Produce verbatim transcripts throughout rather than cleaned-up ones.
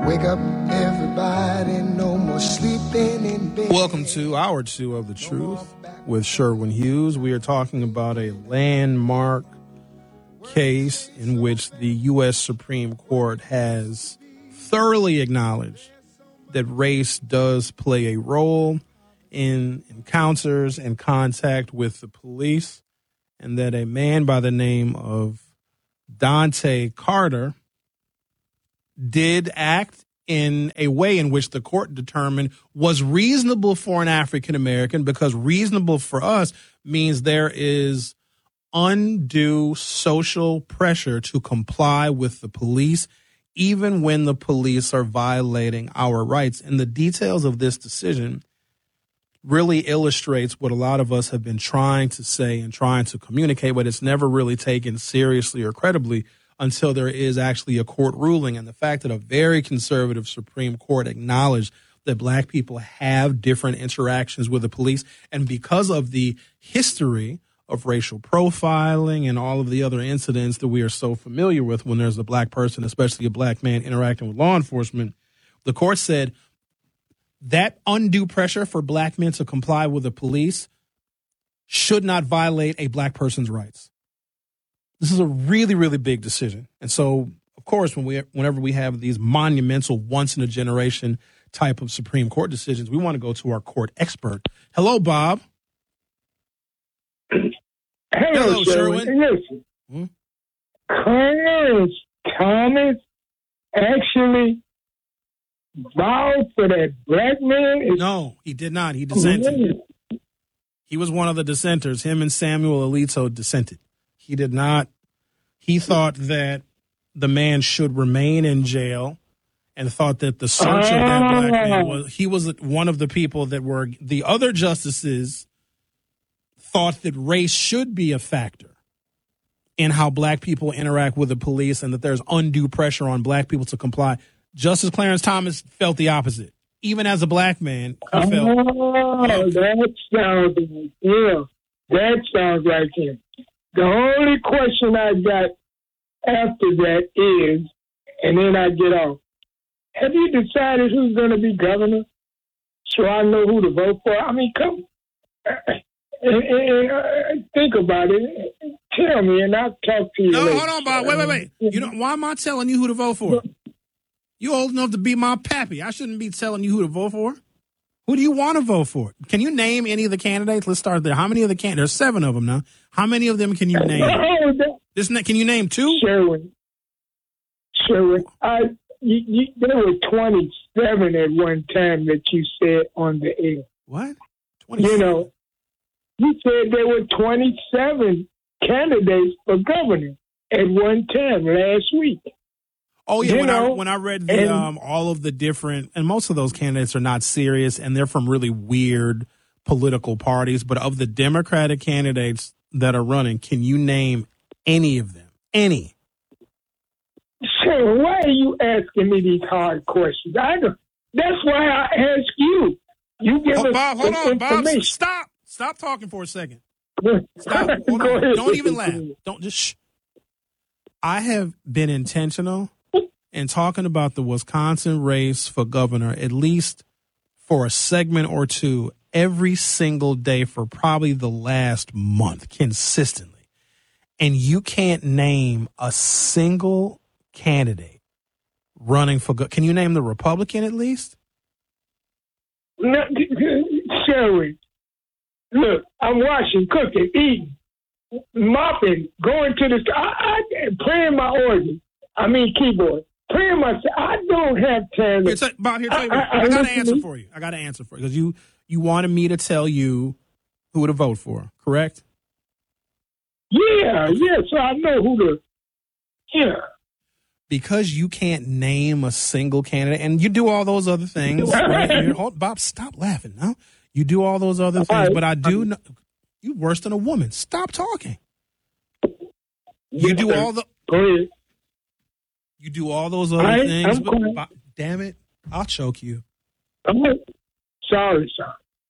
Wake up, everybody, no more sleeping in bed. Welcome to Hour Two of The Truth with Sherwin Hughes. We are talking about a landmark case in which the U S Supreme Court has thoroughly acknowledged that race does play a role in encounters and contact with the police, and that a man by the name of Dante Carter did act in a way in which the court determined was reasonable for an African American, because reasonable for us means there is undue social pressure to comply with the police, even when the police are violating our rights. And the details of this decision really illustrates what a lot of us have been trying to say and trying to communicate, but it's never really taken seriously or credibly until there is actually a court ruling. And the fact that a very conservative Supreme Court acknowledged that black people have different interactions with the police, and because of the history of racial profiling and all of the other incidents that we are so familiar with when there's a black person, especially a black man, interacting with law enforcement, the court said that undue pressure for black men to comply with the police should not violate a black person's rights. This is a really, really big decision. And so, of course, when we, whenever we have these monumental, once-in-a-generation type of Supreme Court decisions, we want to go to our court expert. Hello, Bob. Hello, Hello Sherwin. Sherwin. Listen, hmm? Clarence Thomas actually vowed for that black man? Is- no, he did not. He dissented. He was one of the dissenters. Him and Samuel Alito dissented. He did not. He thought that the man should remain in jail, and thought that the search of that black man was, he was one of the people that were, the other justices thought that race should be a factor in how black people interact with the police, and that there's undue pressure on black people to comply. Justice Clarence Thomas felt the opposite. Even as a black man, he oh, felt. that sounds like him. That sounds like him. The only question I got after that is, and then I get off, have you decided who's going to be governor? So I know who to vote for? I mean, come and, and, and, uh, think about it. Tell me, and I'll talk to you No, later. hold on, Bob. Wait, wait, wait. You know, why am I telling you who to vote for? You old enough to be my pappy. I shouldn't be telling you who to vote for. Who do you want to vote for? Can you name any of the candidates? Let's start there. How many of the candidates? There's seven of them now. How many of them can you name? This, can you name two? Sherwin. Sherwin. I, you, you, there were twenty-seven at one time that you said on the air. What? twenty-seven? You know, you said there were twenty-seven candidates for governor at one time last week. Oh, yeah, you when know, I when I read the, and, um, all of the different, and most of those candidates are not serious, and they're from really weird political parties, but of the Democratic candidates that are running, can you name any of them? Any? Sure, why are you asking me these hard questions? I don't, that's why I ask you. You give oh, us Bob, hold on, Bob, stop. Stop talking for a second. Stop. Hold on. ahead. Don't even laugh. Don't just shh. I have been intentional in talking about the Wisconsin race for governor, at least for a segment or two, every single day for probably the last month, consistently. And you can't name a single candidate running for governor. Can you name the Republican at least? No, Sherry, look, I'm washing, cooking, eating, mopping, going to the, I, I, playing my organ. I mean keyboard. Playing my, I don't have time. Here, t- Bob, here, tell you what, I, I, I got an answer for you. I got an answer for you because you you wanted me to tell you who to vote for, correct? Yeah, yeah. So I know who to. Yeah. Because you can't name a single candidate, and you do all those other things. Right? Hold, Bob, stop laughing now. You do all those other things, right. But I do know you worse than a woman. Stop talking. You do all the. Go ahead. You do all those other I, things, but Bob, damn it, I'll choke you. I'm sorry, sorry.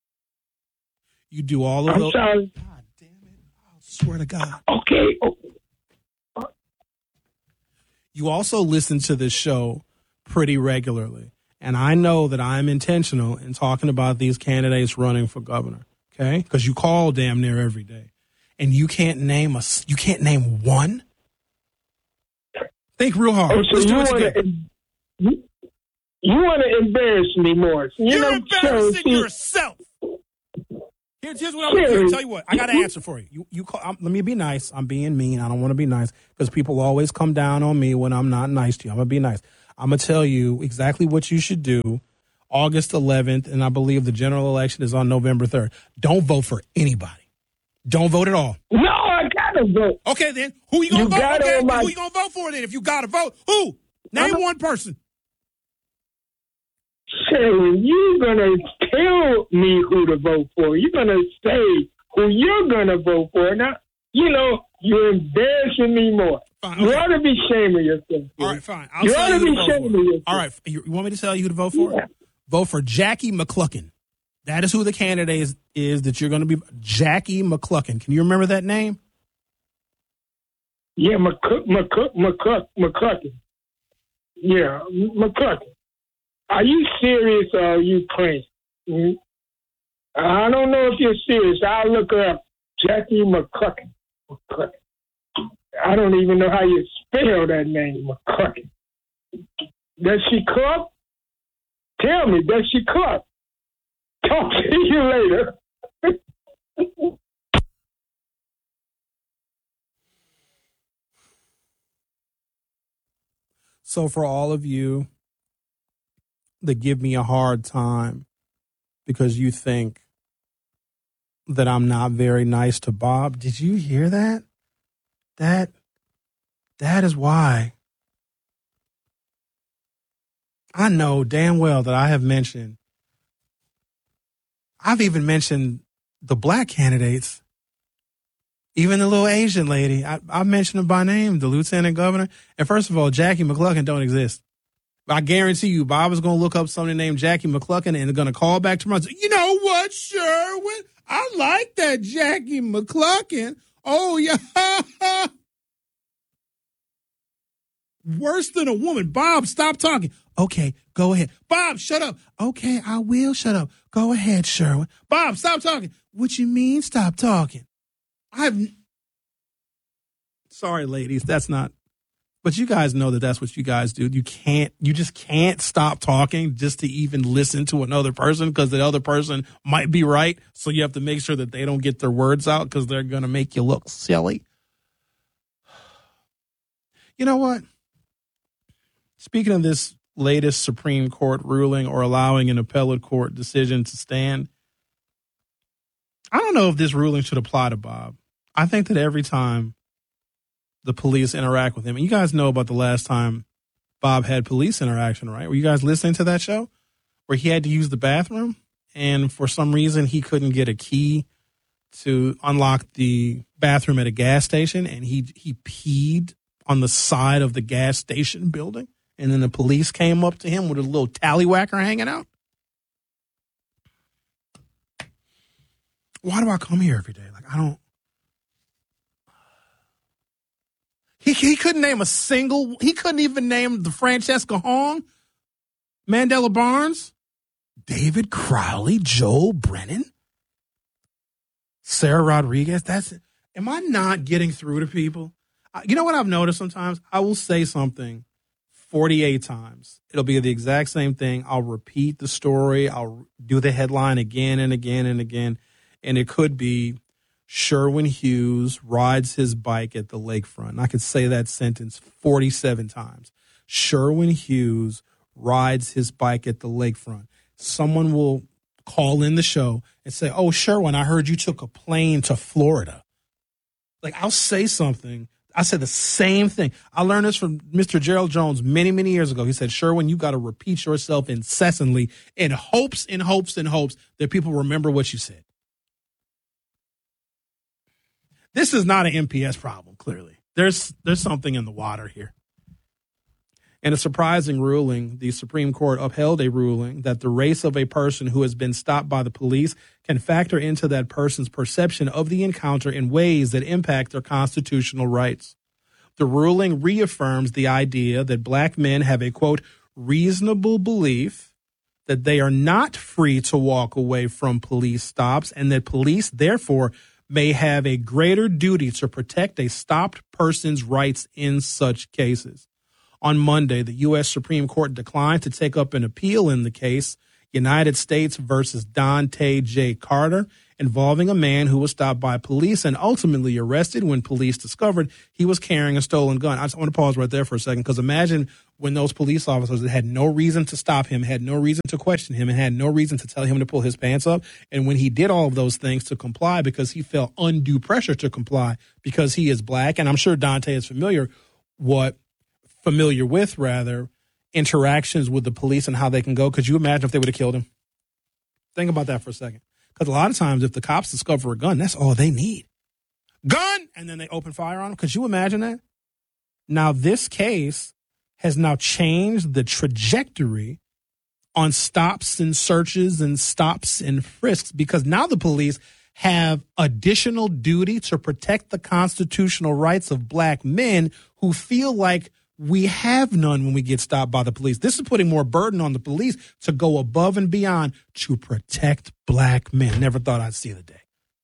You do all of I'm those. Sorry. God damn it! I swear to God. Okay. okay. You also listen to this show pretty regularly. And I know that I'm intentional in talking about these candidates running for governor, okay? Because you call damn near every day. And you can't name a, you can't name one? Think real hard. Oh, so Let's do you it wanna, together. you, you want to embarrass me more. You You're know, embarrassing so, yourself. Here's, here's what I'm going to do. Tell you what, I got an answer for you. You, you call, I'm, let me be nice. I'm being mean. I don't want to be nice because people always come down on me when I'm not nice to you. I'm going to be nice. I'm going to tell you exactly what you should do August eleventh, and I believe the general election is on November third. Don't vote for anybody. Don't vote at all. No, I got to vote. Okay, then. Who you going to You vote? got Okay, on my- who you going to vote for then if you got to vote? Who? Name Uh-huh. one person. Sharon, you're going to tell me who to vote for. You're going to say who you're going to vote for. Now, you know, you're embarrassing me more. Fine, You okay. ought to be ashamed of yourself. All right, fine. I'll You tell ought you to who be to vote ashamed for. of yourself. All right, you, you want me to tell you who to vote for? Yeah. Vote for Jackie McClucken. That is who the candidate is, is that you're going to be. Jackie McClucken. Can you remember that name? Yeah, McCook, McCook, McCook, McClucken. Yeah, McClucken. Are you serious or are you playing? Mm-hmm. I don't know if you're serious. I'll look her up. Jackie McClucken. McClucken. I don't even know how you spell that name, McClucken. Does she cook? Tell me, does she cook? Talk to you later. So for all of you that give me a hard time because you think that I'm not very nice to Bob, did you hear that? That that is why I know damn well that I have mentioned, I've even mentioned the black candidates, even the little Asian lady. I, I mentioned her by name, the lieutenant governor. And first of all, Jackie McClucken don't exist. I guarantee you, Bob is going to look up somebody named Jackie McClucken and going to call back tomorrow and say, you know what, Sherwin? I like that Jackie McClucken. Oh, yeah. Worse than a woman. Bob, stop talking. Okay, go ahead. Bob, shut up. Okay, I will shut up. Go ahead, Sherwin. Bob, stop talking. What you mean, stop talking? I've. Sorry, ladies, that's not. But you guys know that that's what you guys do. You can't, you just can't stop talking just to even listen to another person because the other person might be right. So you have to make sure that they don't get their words out because they're going to make you look silly. You know what? Speaking of this latest Supreme Court ruling or allowing an appellate court decision to stand, I don't know if this ruling should apply to Bob. I think that every time the police interact with him, and you guys know about the last time Bob had police interaction, right? Were you guys listening to that show where he had to use the bathroom and for some reason he couldn't get a key to unlock the bathroom at a gas station and he he peed on the side of the gas station building? And then the police came up to him with a little tallywhacker hanging out. Why do I come here every day? Like, I don't. He he couldn't name a single. He couldn't even name the Francesca Hong, Mandela Barnes, David Crowley, Joel Brennan, Sarah Rodriguez. That's. Am I not getting through to people? You know what I've noticed sometimes? I will say something forty-eight times. It'll be the exact same thing. I'll repeat the story. I'll do the headline again and again and again. And it could be Sherwin Hughes rides his bike at the lakefront. And I could say that sentence forty-seven times. Sherwin Hughes rides his bike at the lakefront. Someone will call in the show and say, oh, Sherwin, I heard you took a plane to Florida. Like, I'll say something. I said the same thing. I learned this from Mister Gerald Jones many, many years ago. He said, Sherwin, you got to repeat yourself incessantly in hopes, in hopes, in hopes that people remember what you said. This is not an M P S problem, clearly. There's there's something in the water here. In a surprising ruling, the Supreme Court upheld a ruling that the race of a person who has been stopped by the police can factor into that person's perception of the encounter in ways that impact their constitutional rights. The ruling reaffirms the idea that black men have a, quote, reasonable belief that they are not free to walk away from police stops, and that police, therefore, may have a greater duty to protect a stopped person's rights in such cases. On Monday, the U S Supreme Court declined to take up an appeal in the case United States versus Dante J. Carter, involving a man who was stopped by police and ultimately arrested when police discovered he was carrying a stolen gun. I just want to pause right there for a second, because imagine when those police officers that had no reason to stop him, had no reason to question him, and had no reason to tell him to pull his pants up. And when he did all of those things to comply because he felt undue pressure to comply because he is black, and I'm sure Dante is familiar what familiar with, rather, interactions with the police and how they can go. Could you imagine if they would have killed him? Think about that for a second. Because a lot of times if the cops discover a gun, that's all they need. Gun! And then they open fire on him. Could you imagine that? Now, this case has now changed the trajectory on stops and searches and stops and frisks, because now the police have additional duty to protect the constitutional rights of black men who feel like we have none when we get stopped by the police. This is putting more burden on the police to go above and beyond to protect black men. Never thought I'd see the day.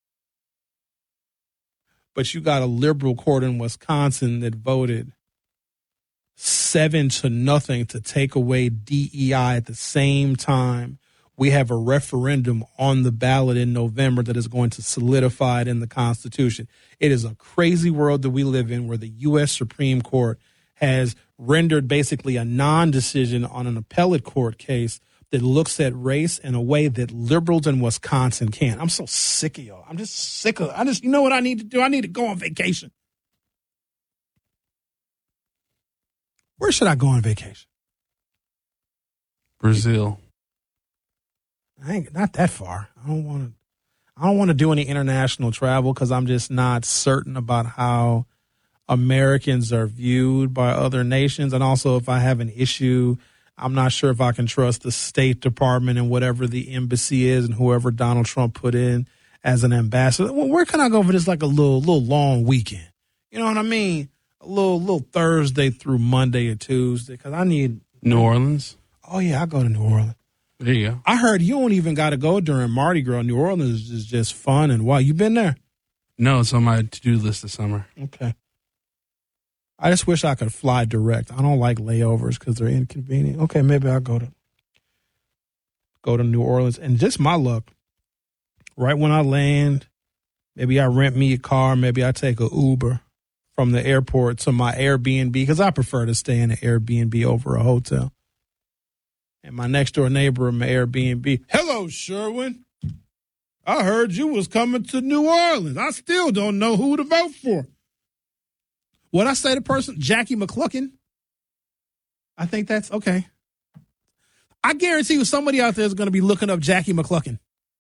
But you got a liberal court in Wisconsin that voted seven to nothing to take away D E I. At the same time, we have a referendum on the ballot in November that is going to solidify it in the Constitution. It is a crazy world that we live in, where the U S Supreme Court has rendered basically a non-decision on an appellate court case that looks at race in a way that liberals in Wisconsin can't. I'm so sick of y'all. I'm just sick of I just, you know what I need to do? I need to go on vacation. Where should I go on vacation? Brazil. I ain't not that far. I don't want to. I don't want to do any international travel because I'm just not certain about how Americans are viewed by other nations. And also, if I have an issue, I'm not sure if I can trust the State Department and whatever the embassy is and whoever Donald Trump put in as an ambassador. Well, where can I go for this, like a little little long weekend? You know what I mean? A little little Thursday through Monday or Tuesday, because I need New Orleans. Oh yeah, I go to New Orleans. There you go. I heard you don't even got to go during Mardi Gras. New Orleans is just fun and wild. You been there? No, it's on my to-do list this summer. Okay. I just wish I could fly direct. I don't like layovers because they're inconvenient. Okay, maybe I'll go to go to New Orleans. And just my luck, right when I land, maybe I rent me a car. Maybe I take a Uber from the airport to my Airbnb, because I prefer to stay in an Airbnb over a hotel. And my next door neighbor in my Airbnb, hello, Sherwin. I heard you was coming to New Orleans. I still don't know who to vote for. What I say to person? Jackie McCluckin. I think that's okay. I guarantee you somebody out there is going to be looking up Jackie McCluckin.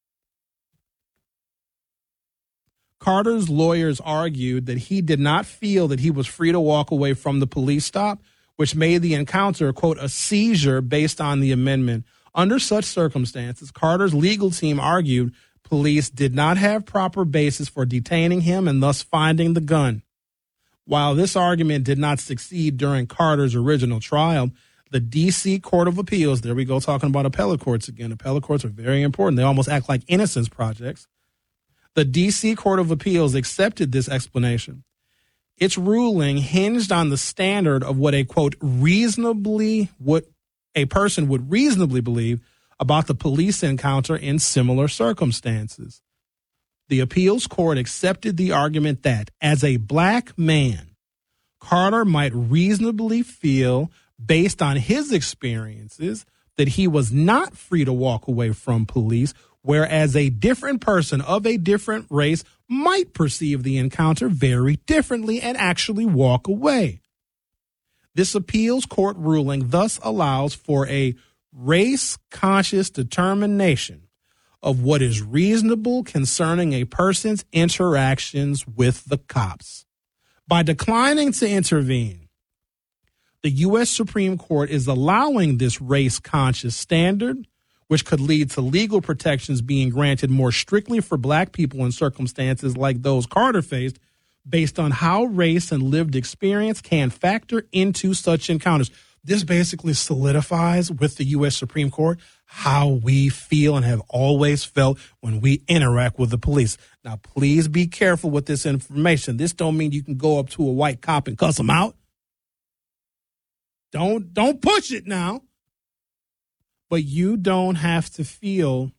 Carter's lawyers argued that he did not feel that he was free to walk away from the police stop, which made the encounter, quote, a seizure based on the amendment. Under such circumstances, Carter's legal team argued police did not have proper basis for detaining him and thus finding the gun. While this argument did not succeed during Carter's original trial, the D C Court of Appeals, there we go talking about appellate courts again. Appellate courts are very important. They almost act like innocence projects. The D C Court of Appeals accepted this explanation. Its ruling hinged on the standard of what a, quote, reasonably, what a person would reasonably believe about the police encounter in similar circumstances. The appeals court accepted the argument that, as a black man, Carter might reasonably feel, based on his experiences, that he was not free to walk away from police, whereas a different person of a different race might perceive the encounter very differently and actually walk away. This appeals court ruling thus allows for a race-conscious determination of what is reasonable concerning a person's interactions with the cops. By declining to intervene, the U S Supreme Court is allowing this race-conscious standard, which could lead to legal protections being granted more strictly for black people in circumstances like those Carter faced, based on how race and lived experience can factor into such encounters. This basically solidifies with the U S Supreme Court how we feel and have always felt when we interact with the police. Now, please be careful with this information. This don't mean you can go up to a white cop and cuss him out. Don't, don't push it now. But you don't have to feel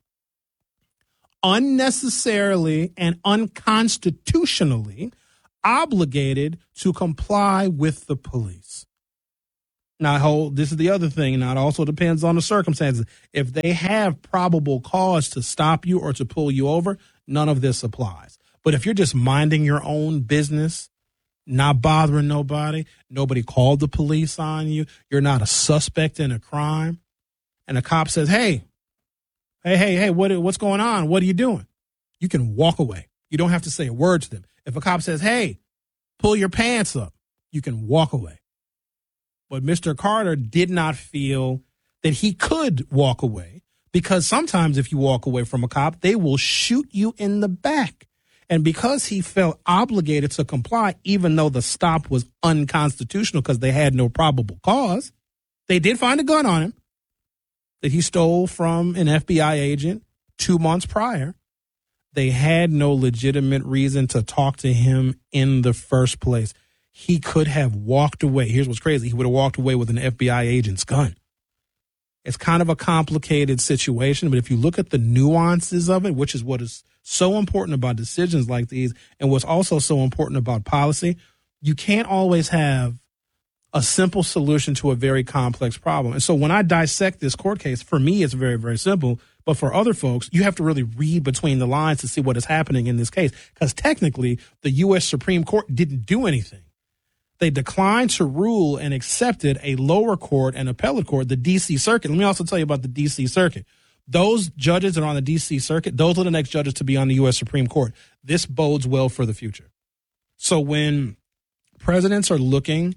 unnecessarily and unconstitutionally obligated to comply with the police. Now, hold, this is the other thing. Now, it also depends on the circumstances. If they have probable cause to stop you or to pull you over, none of this applies. But if you're just minding your own business, not bothering nobody, nobody called the police on you, you're not a suspect in a crime, and a cop says, hey, hey, hey, hey, what, what's going on? What are you doing? You can walk away. You don't have to say a word to them. If a cop says, hey, pull your pants up, you can walk away. But Mister Carter did not feel that he could walk away because sometimes if you walk away from a cop, they will shoot you in the back. And because he felt obligated to comply, even though the stop was unconstitutional because they had no probable cause, they did find a gun on him that he stole from an F B I agent two months prior. They had no legitimate reason to talk to him in the first place. He could have walked away. Here's what's crazy. He would have walked away with an F B I agent's gun. It's kind of a complicated situation, but if you look at the nuances of it, which is what is so important about decisions like these and what's also so important about policy, you can't always have a simple solution to a very complex problem. And so when I dissect this court case, for me, it's very, very simple. But for other folks, you have to really read between the lines to see what is happening in this case, because technically the U S Supreme Court didn't do anything. They declined to rule and accepted a lower court and appellate court, the D C Circuit. Let me also tell you about the D C Circuit. Those judges that are on the D C Circuit, those are the next judges to be on the U S Supreme Court. This bodes well for the future. So when presidents are looking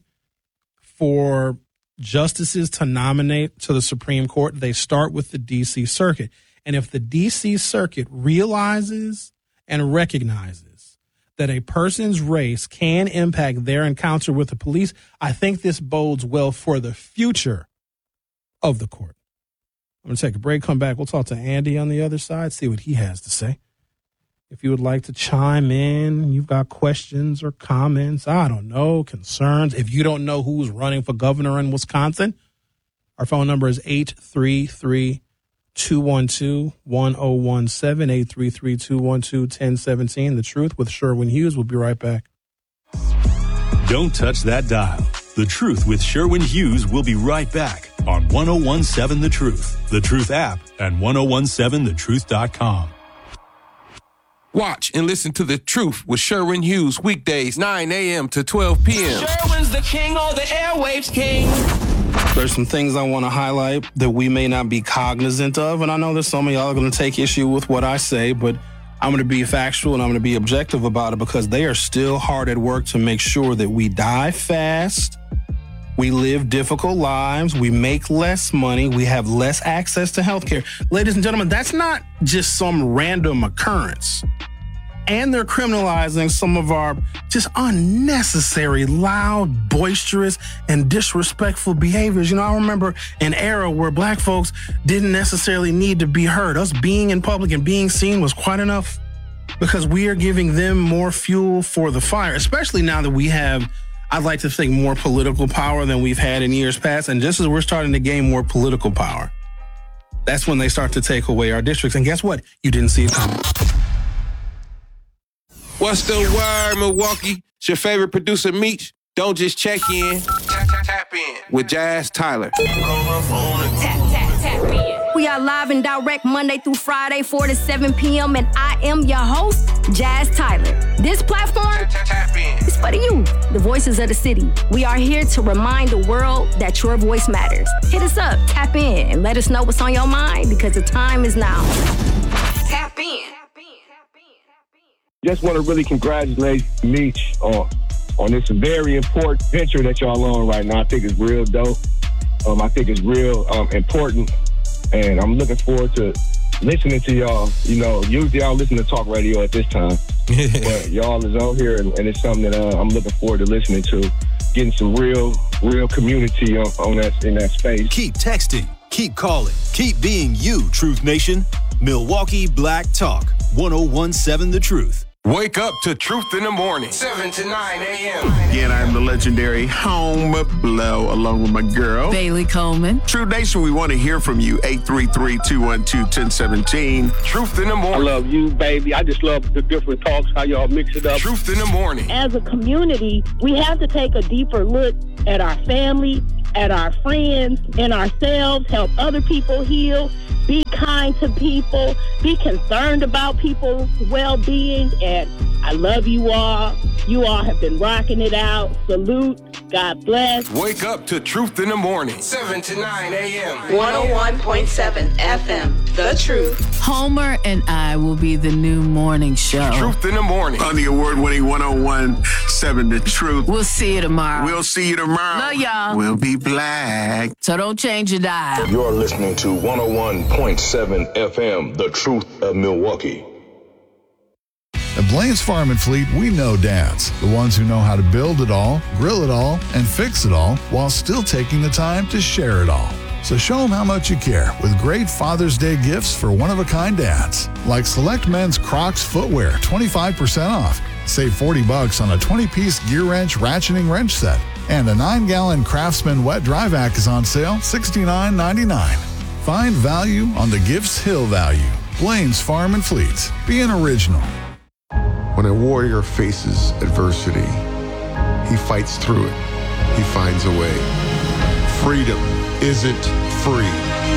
for justices to nominate to the Supreme Court, they start with the D C Circuit. And if the D C Circuit realizes and recognizes that a person's race can impact their encounter with the police, I think this bodes well for the future of the court. I'm going to take a break, come back. We'll talk to Andy on the other side, see what he has to say. If you would like to chime in, you've got questions or comments, I don't know, concerns. If you don't know who's running for governor in Wisconsin, our phone number is eight three three, two one two, one zero one seven, eight three three, two one two, one zero one seven. The Truth with Sherwin Hughes. We'll be right back. Don't touch that dial. The Truth with Sherwin Hughes will be right back on one oh one seven The Truth, The Truth app, and ten seventeen the truth dot com. Watch and listen to The Truth with Sherwin Hughes weekdays nine a.m. to twelve p.m. Sherwin's the king of the airwaves king. There's some things I want to highlight that we may not be cognizant of, and I know that some of y'all are going to take issue with what I say, but I'm going to be factual and I'm going to be objective about it because they are still hard at work to make sure that we die fast, we live difficult lives, we make less money, we have less access to health care. Ladies and gentlemen, that's not just some random occurrence. And they're criminalizing some of our just unnecessary, loud, boisterous, and disrespectful behaviors. You know, I remember an era where black folks didn't necessarily need to be heard. Us being in public and being seen was quite enough because we are giving them more fuel for the fire, especially now that we have, I'd like to think, more political power than we've had in years past. And just as we're starting to gain more political power, that's when they start to take away our districts. And guess what? You didn't see it coming. What's the word, Milwaukee? It's your favorite producer, Meech. Don't just check in. Tap, tap, tap in with Jazz Tyler. Tap, tap, tap in. We are live and direct Monday through Friday, four to seven p.m. And I am your host, Jazz Tyler. This platform Tap, tap, tap in. is for the youth, the voices of the city. We are here to remind the world that your voice matters. Hit us up, tap in, and let us know what's on your mind because the time is now. Tap in. Just want to really congratulate Meech on on this very important venture that y'all on right now. I think it's real dope. Um, I think it's real um, important, and I'm looking forward to listening to y'all. You know, usually I don't listen to talk radio at this time, but y'all is on here, and, and it's something that uh, I'm looking forward to listening to. getting some real, real community on, on that in that space. Keep texting, keep calling, keep being you, Truth Nation. Milwaukee Black Talk, one oh one seven The Truth. Wake up to Truth in the Morning, seven to nine a.m. Again, I'm the legendary Home Blow, along with my girl, Bailey Coleman. True Nation, we want to hear from you. eight three three, two one two, one oh one seven. Truth in the Morning. I love you, baby. I just love the different talks, how y'all mix it up. Truth in the Morning. As a community, we have to take a deeper look at our family, at our friends, and ourselves, help other people heal, be kind to people, be concerned about people's well-being, and I love you all. You all have been rocking it out. Salute. God bless. Wake up to Truth in the Morning, seven to nine a.m. one oh one point seven F M, The Truth. Homer and I will be the new morning show. Truth in the Morning. On the award-winning one oh one seven The Truth. We'll see you tomorrow. We'll see you tomorrow. Love y'all. We'll be black. So don't change your dial. You're listening to one oh one point seven F M, The Truth of Milwaukee. At Blaine's Farm and Fleet, we know dads, the ones who know how to build it all, grill it all, and fix it all while still taking the time to share it all. So show them how much you care with great Father's Day gifts for one-of-a-kind dads, like select men's Crocs footwear, twenty-five percent off. Save forty bucks on a twenty-piece gear wrench ratcheting wrench set. And a nine-gallon Craftsman wet dry vac is on sale, sixty-nine ninety-nine. Find value on the Gifts Hill value. Blaine's Farm and Fleet. Be an original. When a warrior faces adversity, he fights through it. He finds a way. Freedom isn't free.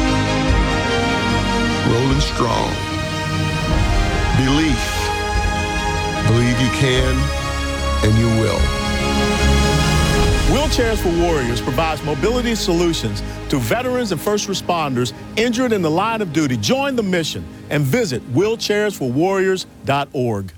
Rolling strong. Belief. Believe you can, and you will. Wheelchairs for Warriors provides mobility solutions to veterans and first responders injured in the line of duty. Join the mission and visit wheelchairs for warriors dot org.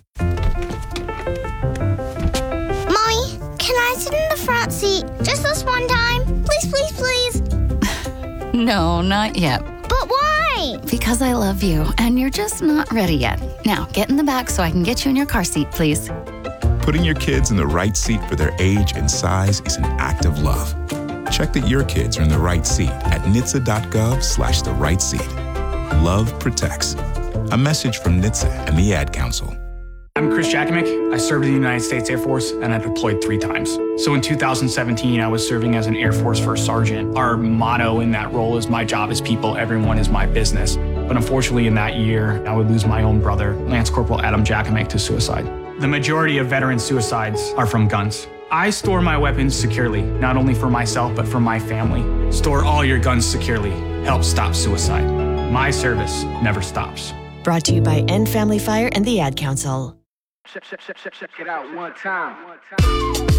Can I sit in the front seat just this one time? Please, please, please. No, not yet. But why? Because I love you, and you're just not ready yet. Now, get in the back so I can get you in your car seat, please. Putting your kids in the right seat for their age and size is an act of love. Check that your kids are in the right seat at N H T S A dot gov slash the right seat. Love protects. A message from N H T S A and the Ad Council. I'm Chris Jakimick. I served in the United States Air Force, and I deployed three times. So in two thousand seventeen, I was serving as an Air Force First Sergeant. Our motto in that role is, my job is people, everyone is my business. But unfortunately, in that year, I would lose my own brother, Lance Corporal Adam Jakimick, to suicide. The majority of veteran suicides are from guns. I store my weapons securely, not only for myself, but for my family. Store all your guns securely. Help stop suicide. My service never stops. Brought to you by End Family Fire and the Ad Council. Check, check, check, check, check it out one time. One time.